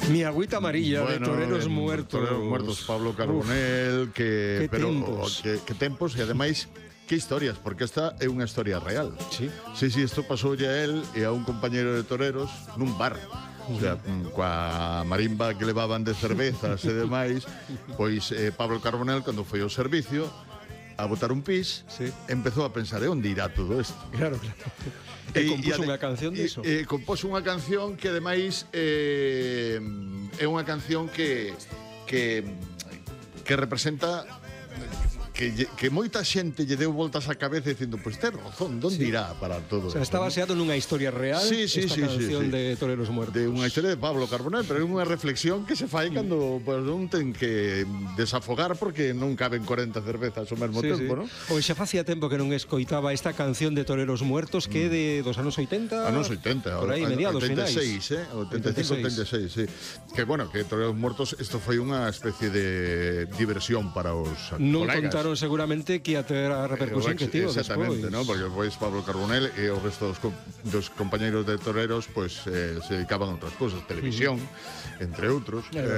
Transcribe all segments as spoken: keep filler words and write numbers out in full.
Mi agüita amarilla, bueno, de Toreros Muertos. Toreros Muertos, Pablo Carbonell. Uf, que, que pero, tempos. Que, que tempos, e ademais que historias, porque esta é unha historia real. Sí. Sí, sí, isto pasoulle a él e a un compañeiro de toreros nun bar. O sea, coa marimba que levaban de cervezas e demais, pois eh, Pablo Carbonell, cando foi ao servicio a botar un pis, sí, empezou a pensar, e onde irá todo isto? Claro, claro. E, e compuso unha canción diso. E, e compuso unha canción que ademais eh, é unha canción que que que representa que, que moita xente lle deu voltas á cabeza dicindo, pois ten razón, onde sí. irá para todo? O sea, está baseado nunha historia real, sí, sí, esta sí, canción sí, sí. de Toreros Muertos. De unha historia de Pablo Carbonell, pero é unha reflexión que se fai cando pues, non ten que desafogar porque non caben corenta cervezas ao mesmo sí, tempo, sí. non? Pois xa facía tempo que non escoitaba esta canción de Toreros Muertos que é de dos anos oitenta. Anos oitenta, por aí, mediados oitenta e seis, finais. eh? oitenta e cinco, oitenta e seis, sí. Que bueno, que Toreros Muertos isto foi unha especie de diversión para os non colegas. Contaron seguramente que ia ter a repercusión eh, que tivo exactamente, despois. ¿no? Porque pois Pablo Carbonell e o resto dos, co dos compañeiros de toreros pois eh, se dedicaban a outras cousas, televisión, uh-huh. entre outros. Eh,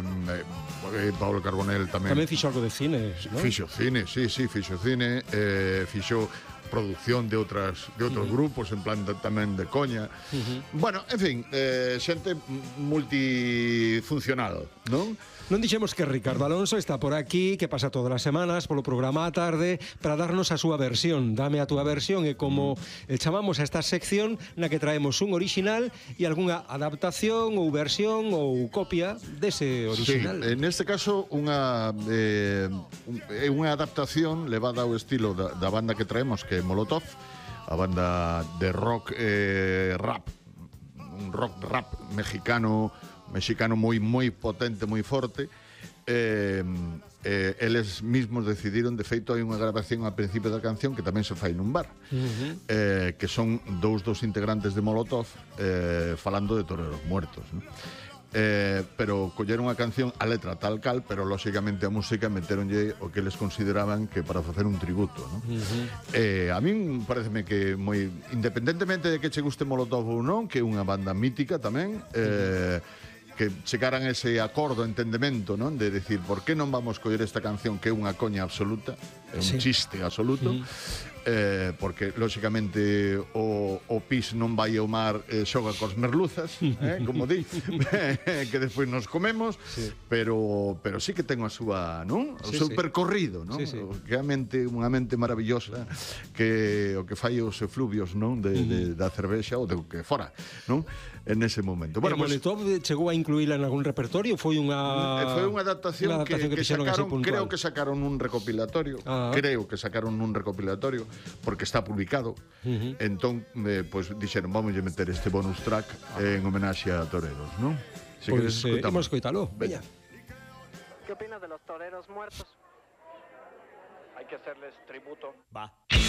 eh, Pablo Carbonell tamén tamén fixo algo de cine, ¿no? Fixo cine, sí, sí, fixo cine, eh, fixo producción de outras de outros uh-huh. grupos en plan de, tamén de coña. Uh-huh. Bueno, en fin, eh, xente multifuncional, non? Non dixemos que Ricardo Alonso está por aquí, que pasa todas as semanas polo programa á tarde para darnos a súa versión. Dame a túa versión, e como mm. chamamos a esta sección na que traemos un original e algunha adaptación ou versión ou copia dese original. Sí, en este caso unha eh, un, unha adaptación levada ao estilo da, da banda que traemos, que é Molotov, a banda de rock eh, rap, un rock rap mexicano mexicano moi moi potente, moi forte. Eh, eh, eles mismos decidiron, de feito hai unha grabación ao principio da canción que tamén se fai nun bar, uh-huh. eh, que son dous dos integrantes de Molotov eh, falando de Toreros Muertos, ¿no? Eh, pero colleron a canción, a letra tal cal, pero lóxicamente a música meteronlle o que eles consideraban que para facer un tributo, ¿no? Uh-huh. eh, a min pareceme que moi, independentemente de que che guste Molotov ou non, que é unha banda mítica tamén, eh, uh-huh. que chegaran a ese acordo, entendemento, non? De decir, por que non vamos coller esta canción que é unha coña absoluta, é un sí. chiste absoluto, uh-huh. eh, porque, lóxicamente, o, o pis non vai ao mar e eh, xoga cos merluzas, eh, como di, que despois nos comemos, sí. pero pero sí que ten a súa, non? O sí, seu sí. percorrido, non? Sí, sí. Realmente unha mente maravillosa que o que fai os efluvios, non? De, uh-huh. de, da cervexa ou de que fora, non? En ese momento. Bueno, pues, Molotov chegou a incluíla en algún repertorio? Foi unha foi unha adaptación, unha adaptación que, que, que sacaron, creo que sacaron un recopilatorio, ah. creo que sacaron un recopilatorio porque está publicado. Uh-huh. Entón, eh, pues dixeron, vamos a meter este bonus track en homenaxe a toreros, ¿no? Si pues eh, imos coitalo. Veña. ¿Qué opinas de los toreros muertos? Hay que hacerles tributo. Va.